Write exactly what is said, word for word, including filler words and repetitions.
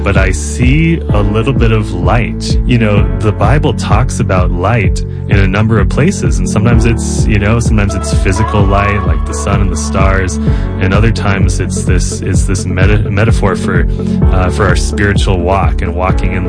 but I see a little bit of light. You know, the Bible talks about light in a number of places, and sometimes it's, you know, sometimes it's physical light, like the sun and the stars, and other times it's this, it's this meta- metaphor for, uh, for our spiritual walk and walking in